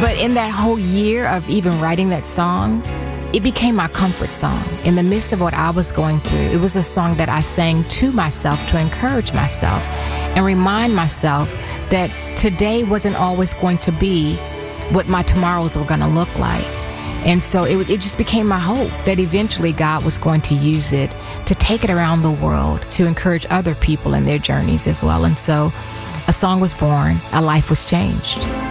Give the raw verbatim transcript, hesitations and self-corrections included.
But in that whole year of even writing that song, it became my comfort song. In the midst of what I was going through, it was a song that I sang to myself to encourage myself and remind myself that today wasn't always going to be what my tomorrows were going to look like. And so it, it just became my hope that eventually God was going to use it to take it around the world to encourage other people in their journeys as well. And so a song was born, a life was changed.